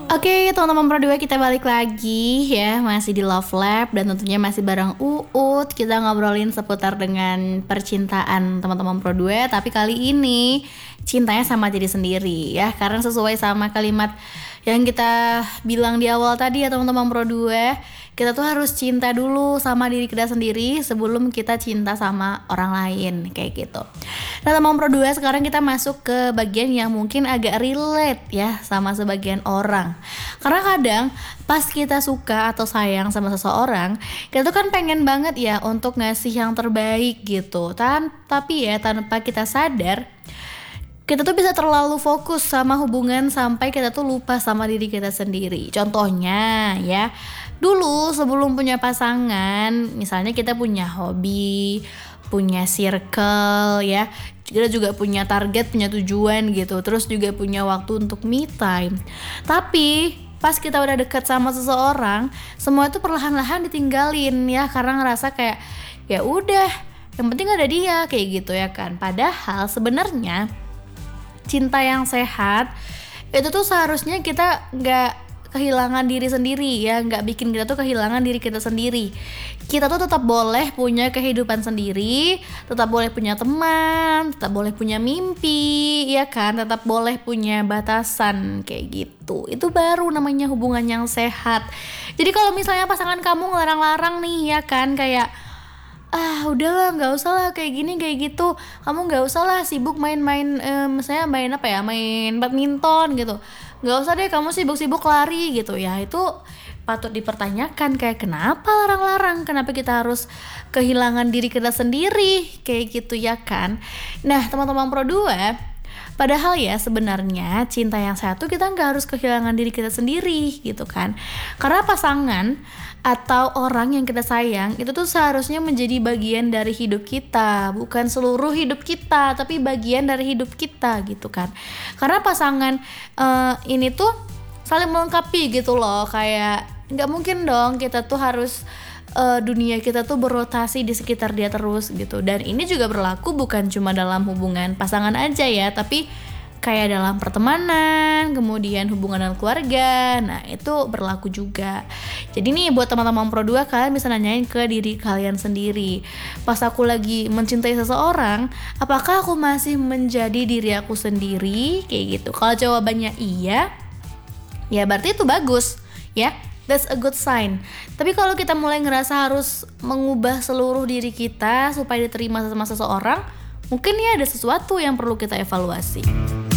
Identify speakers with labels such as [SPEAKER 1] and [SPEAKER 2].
[SPEAKER 1] Oke, teman-teman Pro 2 kita balik lagi ya, masih di Love Lab dan tentunya masih bareng Uut. Kita ngobrolin seputar dengan percintaan teman-teman Pro 2, tapi kali ini cintanya sama diri sendiri ya, karena sesuai sama kalimat yang kita bilang di awal tadi ya teman-teman Pro 2. Kita tuh harus cinta dulu sama diri kita sendiri sebelum kita cinta sama orang lain, kayak gitu. Nah teman Pro 2, sekarang kita masuk ke bagian yang mungkin agak relate ya sama sebagian orang. Karena kadang pas kita suka atau sayang sama seseorang, kita tuh kan pengen banget ya untuk ngasih yang terbaik gitu. Tapi ya tanpa kita sadar, kita tuh bisa terlalu fokus sama hubungan sampai kita tuh lupa sama diri kita sendiri. Contohnya ya, dulu sebelum punya pasangan, misalnya kita punya hobi, punya circle ya, kita juga punya target, punya tujuan gitu, terus juga punya waktu untuk me time. Tapi pas kita udah deket sama seseorang, semua itu perlahan-lahan ditinggalin ya, karena ngerasa kayak ya udah, yang penting ada dia, kayak gitu ya kan. Padahal sebenarnya cinta yang sehat itu tuh seharusnya kita nggak kehilangan diri sendiri ya, nggak bikin kita tuh kehilangan diri kita sendiri. Kita tuh tetap boleh punya kehidupan sendiri, tetap boleh punya teman, tetap boleh punya mimpi, ya kan, tetap boleh punya batasan kayak gitu. Itu baru namanya hubungan yang sehat. Jadi kalau misalnya pasangan kamu ngelarang-larang nih ya kan, kayak udahlah nggak usah lah kayak gini kayak gitu, kamu nggak usah lah sibuk main-main, misalnya main apa ya, main badminton gitu, nggak usah deh kamu sibuk-sibuk lari gitu ya, itu patut dipertanyakan, kayak kenapa larang-larang, kenapa kita harus kehilangan diri kita sendiri kayak gitu ya kan. Nah teman-teman Pro 2, padahal ya sebenarnya cinta yang sehat tuh kita nggak harus kehilangan diri kita sendiri gitu kan. Karena pasangan atau orang yang kita sayang itu tuh seharusnya menjadi bagian dari hidup kita, bukan seluruh hidup kita, tapi bagian dari hidup kita gitu kan. Karena pasangan ini tuh saling melengkapi gitu loh, kayak nggak mungkin dong kita tuh harus dunia kita tuh berotasi di sekitar dia terus gitu. Dan ini juga berlaku bukan cuma dalam hubungan pasangan aja ya, tapi kayak dalam pertemanan, kemudian hubungan dengan keluarga. Nah itu berlaku juga. Jadi nih buat teman-teman Pro 2, kalian bisa nanyain ke diri kalian sendiri, pas aku lagi mencintai seseorang, apakah aku masih menjadi diri aku sendiri kayak gitu. Kalau jawabannya iya, ya berarti itu bagus ya, that's a good sign. Tapi kalau kita mulai ngerasa harus mengubah seluruh diri kita supaya diterima sama seseorang, mungkin ya ada sesuatu yang perlu kita evaluasi.